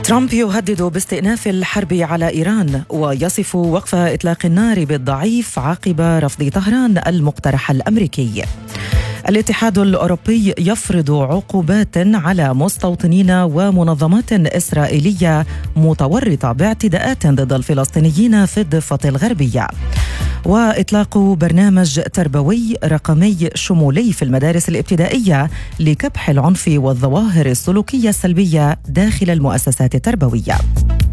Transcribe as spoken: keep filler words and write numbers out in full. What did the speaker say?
ترامب يهدد باستئناف الحرب على إيران ويصف وقف إطلاق النار بالضعيف عقب رفض طهران المقترح الأمريكي. الاتحاد الأوروبي يفرض عقوبات على مستوطنين ومنظمات إسرائيلية متورطة باعتداءات ضد الفلسطينيين في الضفة الغربية. وإطلاق برنامج تربوي رقمي شمولي في المدارس الابتدائية لكبح العنف والظواهر السلوكية السلبية داخل المؤسسات التربوية.